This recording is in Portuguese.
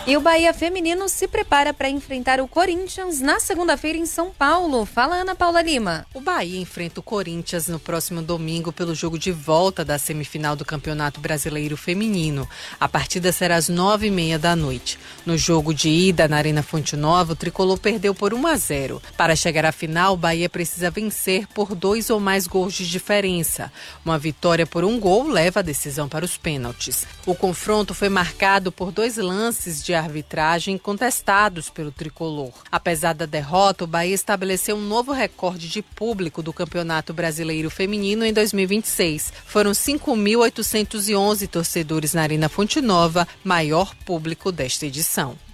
E o Bahia Feminino se prepara para enfrentar o Corinthians na segunda-feira em São Paulo. Fala, Ana Paula Lima. O Bahia enfrenta o Corinthians no próximo domingo pelo jogo de volta da semifinal do Campeonato Brasileiro Feminino. A partida será às 9h30 da noite. No jogo de ida na Arena Fonte Nova, o tricolor perdeu por 1-0. Para chegar à final, o Bahia precisa vencer por 2 ou mais gols de diferença. Uma vitória por 1 gol leva a decisão para os pênaltis. O confronto foi marcado por 2 lances de arbitragem contestados pelo tricolor. Apesar da derrota, o Bahia estabeleceu um novo recorde de público do Campeonato Brasileiro Feminino em 2026. Foram 5.811 torcedores na Arena Fonte Nova, maior público desta edição.